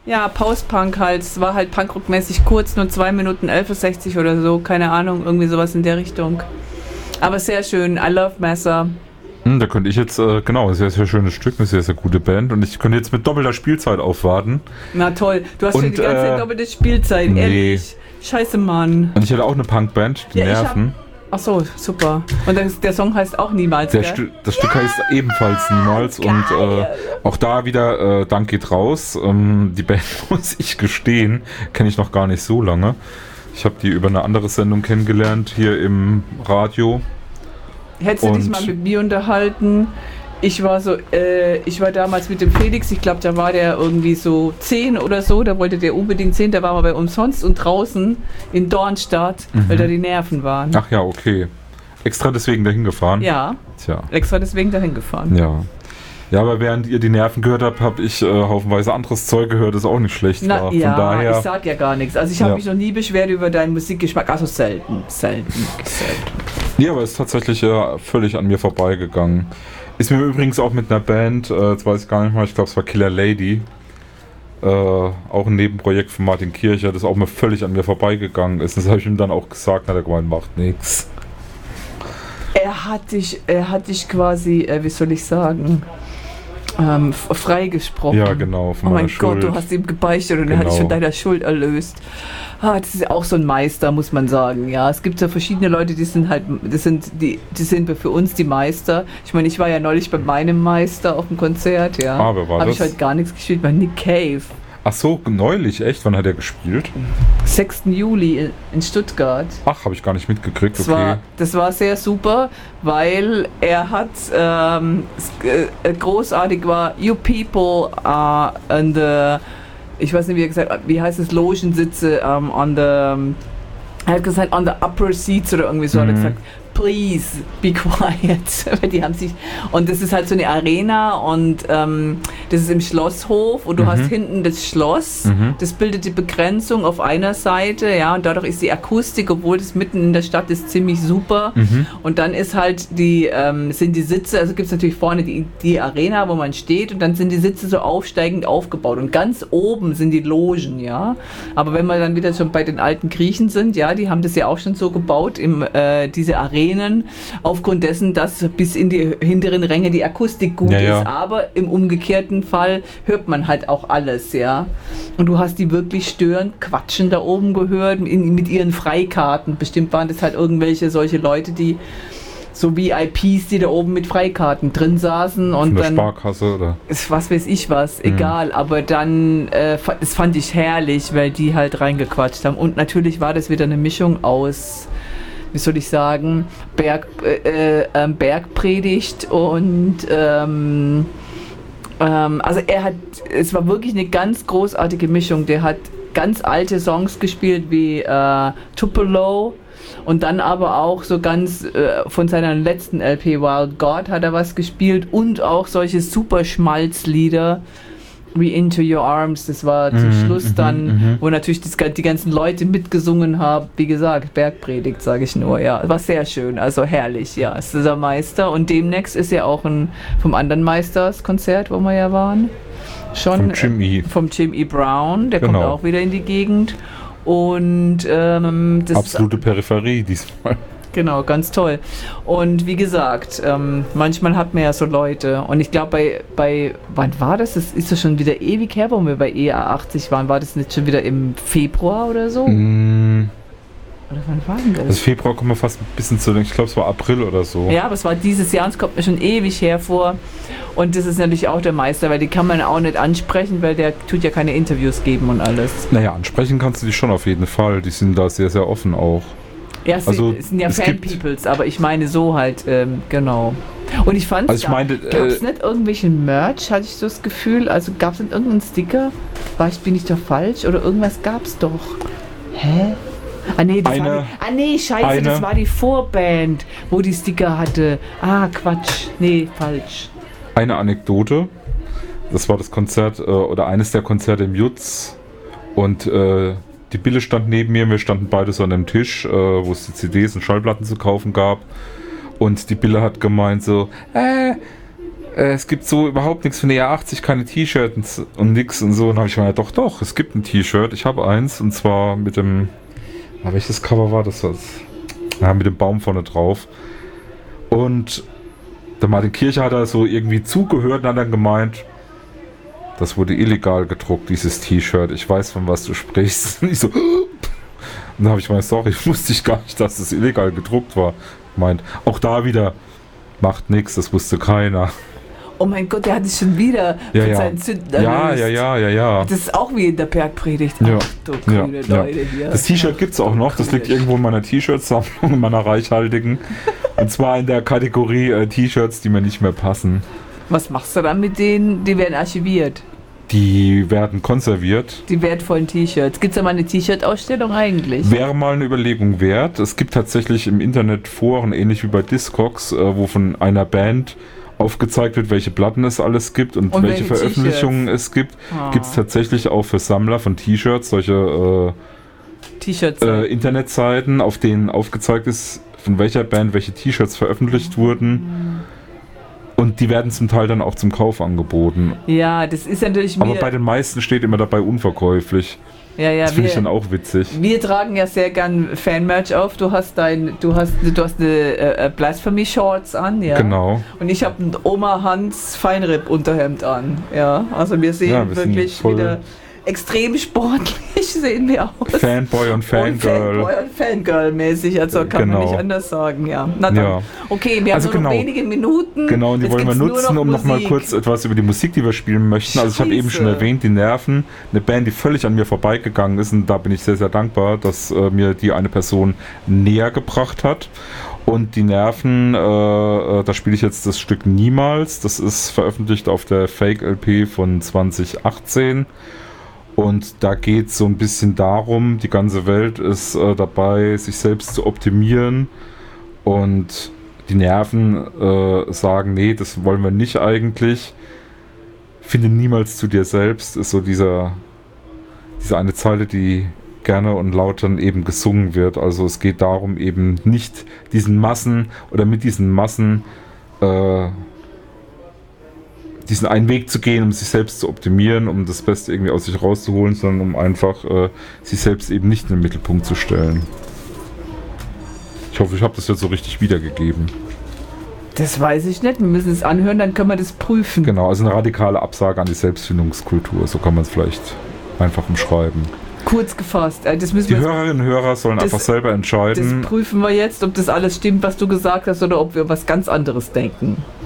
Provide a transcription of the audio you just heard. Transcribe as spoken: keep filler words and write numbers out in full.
Ja, Post-Punk halt. Es war halt Punkrock-mäßig kurz, nur zwei Minuten elf Uhr sechzig oder so. Keine Ahnung, irgendwie sowas in der Richtung. Aber sehr schön. I love Messer. Hm, da könnte ich jetzt, äh, genau, ein sehr, sehr schönes Stück, eine sehr, sehr gute Band. Und ich könnte jetzt mit doppelter Spielzeit aufwarten. Na toll. Du hast Und, für die ganze äh, Zeit doppelte Spielzeit, nee. ehrlich. Scheiße, Mann. Und ich hatte auch eine Punkband, die Ja, ich hab- Nerven. Ach so, super. Und das, der Song heißt auch Niemals, Der gell? Stu das Stück heißt ebenfalls Niemals. Und äh, auch da wieder, äh, Dank geht raus. Ähm, die Band, muss ich gestehen, kenne ich noch gar nicht so lange. Ich habe die über eine andere Sendung kennengelernt, hier im Radio. Hättest du dich Und- mal mit mir unterhalten? Ich war so, äh, ich war damals mit dem Felix, ich glaube, da war der irgendwie so zehn oder so, da wollte der unbedingt zehn, da waren wir bei umsonst und draußen in Dornstadt, Mhm. weil da die Nerven waren. Ach ja, okay. Extra deswegen dahin gefahren? Ja, Tja, extra deswegen dahin gefahren. ja. Ja, aber während ihr die Nerven gehört habt, habe ich äh, haufenweise anderes Zeug gehört, das auch nicht schlecht Na war. Von ja, daher, ich sag ja gar nichts. Also ich habe Ja. mich noch nie beschwert über deinen Musikgeschmack, also selten, selten, selten. nee, aber ist tatsächlich äh, völlig an mir vorbeigegangen. Ist mir übrigens auch mit einer Band, äh, jetzt weiß ich gar nicht mal, ich glaube es war Killer Lady, äh, auch ein Nebenprojekt von Martin Kircher, das auch mal völlig an mir vorbeigegangen ist. Das habe ich ihm dann auch gesagt, na, der gemeint, macht nix. Er hat dich, er hat dich quasi, äh, wie soll ich sagen, ähm, f- freigesprochen. Ja, genau, von Oh mein meiner Gott, Schuld. du hast ihm gebeichtet und er hat dich Genau. von deiner Schuld erlöst. Ah, das ist ja auch so ein Meister, muss man sagen. Ja, es gibt ja verschiedene Leute, die sind halt, das sind die, die sind für uns die Meister. Ich meine, ich war ja neulich bei meinem Meister auf dem Konzert, ja. Ah, wer war Habe das? ich heute gar nichts gespielt, bei Nick Cave. Ach so, neulich, echt? Wann hat er gespielt? sechsten Juli in- in Stuttgart. Ach, habe ich gar nicht mitgekriegt, Das, okay. war, das war sehr super, weil er hat ähm, s- äh, großartig war, you people are in the, ich weiß nicht wie er gesagt hat, wie heißt es, Logensitze um, on the, um, er hat gesagt on the upper seats oder irgendwie so, hat er Mhm. gesagt, please be quiet, weil die haben sich, und das ist halt so eine Arena und ähm, das ist im Schlosshof und du Mhm. hast hinten das Schloss, Mhm. das bildet die Begrenzung auf einer Seite, ja, und dadurch ist die Akustik, obwohl das mitten in der Stadt ist, ziemlich super. Mhm. Und dann ist halt die, ähm, sind die Sitze, also gibt es natürlich vorne die, die Arena, wo man steht, und dann sind die Sitze so aufsteigend aufgebaut. Und ganz oben sind die Logen, ja. Aber wenn wir dann wieder schon bei den alten Griechen sind, ja, die haben das ja auch schon so gebaut, im, äh, diese Arenen, aufgrund dessen, dass bis in die hinteren Ränge die Akustik gut Ja, ja. ist. Aber im umgekehrten Fall hört man halt auch alles, ja. Und du hast die wirklich störend quatschen da oben gehört, in, mit ihren Freikarten. Bestimmt waren das halt irgendwelche solche Leute, die so V I Ps, die da oben mit Freikarten drin saßen Von und der dann Sparkasse, oder? ist was weiß ich was, Mhm. egal, aber dann äh, fa- das fand ich herrlich, weil die halt reingequatscht haben und natürlich war das wieder eine Mischung aus, wie soll ich sagen, Berg, äh, äh, ähm, Bergpredigt und ähm, ähm, also er hat, es war wirklich eine ganz großartige Mischung, der hat ganz alte Songs gespielt wie äh, Tupelo und dann aber auch so ganz äh, von seiner letzten L P Wild God hat er was gespielt und auch solche super Schmalzlieder wie Into Your Arms, das war zum Mhm, Schluss mhm, dann, mhm. wo natürlich das, die ganzen Leute mitgesungen haben, wie gesagt, Bergpredigt, sage ich nur, ja, war sehr schön, also herrlich, ja, ist dieser Meister und demnächst ist ja auch ein vom anderen Meister das Konzert, wo wir ja waren, schon Vom Jim E. äh, vom Jim E. Brown, der Genau. kommt auch wieder in die Gegend und ähm, das Absolute Peripherie diesmal. Genau, ganz toll. Und wie gesagt, ähm, manchmal hat man ja so Leute. Und ich glaube, bei, bei, wann war das? Das ist ja schon wieder ewig her, wo wir bei E A achtzig waren. War das nicht schon wieder im Februar oder so? Mm, Oder wann war denn das? Also Februar kommen wir fast ein bisschen zu, ich glaube es war April oder so. Ja, aber es war dieses Jahr und es kommt mir schon ewig hervor. Und das ist natürlich auch der Meister, weil die kann man auch nicht ansprechen, weil der tut ja keine Interviews geben und alles. Naja, ansprechen kannst du die schon auf jeden Fall. Die sind da sehr, sehr offen auch. Ja, es Also, sind, es sind ja es gibt- Fan-Peoples, aber ich meine so halt, ähm, genau. Und ich fand, Also ich meine, gab es äh, nicht irgendwelchen Merch, hatte ich so das Gefühl? Also gab es nicht irgendeinen Sticker? War ich, bin ich doch falsch? Oder irgendwas gab es doch? Hä? Ah nee, das Eine- war die, ah nee, scheiße, eine- das war die Vorband, wo die Sticker hatte. Ah, Quatsch. Nee, falsch. eine Anekdote. Das war das Konzert äh, oder eines der Konzerte im Jutz. Und äh, die Bille stand neben mir. Wir standen beide so an einem Tisch, äh, wo es die C Ds und Schallplatten zu kaufen gab. Und die Bille hat gemeint so, äh, äh, es gibt so überhaupt nichts von der E achtzig, keine T-Shirts und nix und so. Und dann habe ich mir doch, doch, es gibt ein T-Shirt. Ich habe eins und zwar mit dem, ah, welches Cover war das? Ja, mit dem Baum vorne drauf. Und der Martin Kircher hat da so irgendwie zugehört und hat dann gemeint, das wurde illegal gedruckt, dieses T-Shirt. Ich weiß, von was du sprichst. Und ich so, und dann habe ich mal, sorry, wusste ich gar nicht, dass es illegal gedruckt war. Meint, auch da wieder, macht nichts, das wusste keiner. Oh mein Gott, der hat es schon wieder Ja, mit ja. seinen Sünden Ja, erlöst. ja, ja, ja, ja. Das ist auch wie in der Bergpredigt. Ja. Ach du grüne Ja, Leute ja. hier. Das T-Shirt gibt es auch noch, das liegt irgendwo in meiner T-Shirt-Sammlung, in meiner reichhaltigen. Und zwar in der Kategorie äh, T-Shirts, die mir nicht mehr passen. Was machst du dann mit denen? Die werden archiviert. Die werden konserviert. Die wertvollen T-Shirts. Gibt es da mal eine T-Shirt-Ausstellung eigentlich? Wäre mal eine Überlegung wert. Es gibt tatsächlich im Internet Foren, ähnlich wie bei Discogs, äh, wo von einer Band aufgezeigt wird, welche Platten es alles gibt und, Und welche welche Veröffentlichungen es gibt. Ah. Gibt es tatsächlich auch für Sammler von T-Shirts solche T-Shirts. äh, äh, Internetseiten, auf denen aufgezeigt ist, von welcher Band welche T-Shirts veröffentlicht wurden. Und die werden zum Teil dann auch zum Kauf angeboten. Ja, das ist natürlich mir... Aber bei den meisten steht immer dabei unverkäuflich. ja, ja, Das finde ich wir- dann auch witzig. Wir tragen ja sehr gern Fan-Merch auf. Du hast dein, du hast, du hast eine äh, Blasphemy-Shorts an, ja. Genau. Und ich habe ein Oma Hans Feinripp-Unterhemd an, ja. Also wir sehen Ja, wir sind wirklich voll- wieder extrem sportlich sehen wir aus. Fanboy und Und Fangirl. Fanboy und Fangirl-mäßig, also kann man Genau. nicht anders sagen, ja. Na dann. Ja. Okay, wir Also haben nur noch genau. wenige Minuten. Genau, und die Jetzt wollen wir gibt's nur nutzen, noch um nochmal Musik. kurz etwas über die Musik, die wir spielen möchten. Also ich habe eben schon Scheiße. erwähnt, die Nerven, eine Band, die völlig an mir vorbeigegangen ist, und da bin ich sehr, sehr dankbar, dass äh, mir die eine Person näher gebracht hat. Und die Nerven, äh, äh, da spiele ich jetzt das Stück Niemals. Das ist veröffentlicht auf der Fake-L P von zwanzig achtzehn. Und da geht es so ein bisschen darum, die ganze Welt ist äh, dabei, sich selbst zu optimieren. Und die Nerven äh, sagen, nee, das wollen wir nicht eigentlich. Finde niemals zu dir selbst, ist so dieser, diese eine Zeile, die gerne und laut dann eben gesungen wird. Also es geht darum, eben nicht diesen Massen oder mit diesen Massen äh, diesen einen Weg zu gehen, um sich selbst zu optimieren, um das Beste irgendwie aus sich rauszuholen, sondern um einfach äh, sich selbst eben nicht in den Mittelpunkt zu stellen. Ich hoffe, ich habe das jetzt so richtig wiedergegeben. Das weiß ich nicht. Wir müssen es anhören, dann können wir das prüfen. Genau, also eine radikale Absage an die Selbstfindungskultur, so kann man es vielleicht einfach umschreiben. Kurz gefasst. äh, Das müssen Die wir jetzt- Hörerinnen und Hörer sollen Das- einfach selber Das entscheiden. prüfen wir jetzt, ob das alles stimmt, was du gesagt hast, oder ob wir was ganz anderes denken.